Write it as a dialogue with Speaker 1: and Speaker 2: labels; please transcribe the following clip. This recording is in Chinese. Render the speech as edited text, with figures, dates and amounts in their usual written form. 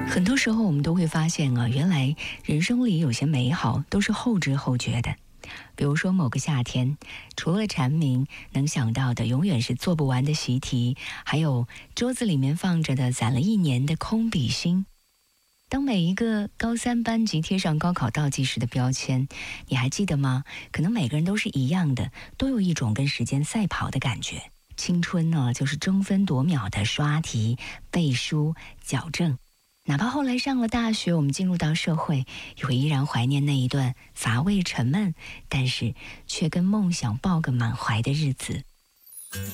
Speaker 1: 很多时候我们都会发现啊，原来人生里有些美好都是后知后觉的。比如说某个夏天，除了蝉鸣，能想到的永远是做不完的习题，还有桌子里面放着的攒了一年的空笔芯。当每一个高三班级贴上高考倒计时的标签，你还记得吗？可能每个人都是一样的，都有一种跟时间赛跑的感觉。青春呢，就是争分夺秒的刷题、背书、矫正。哪怕后来上了大学，我们进入到社会，也会依然怀念那一段乏味沉闷，但是却跟梦想抱个满怀的日子。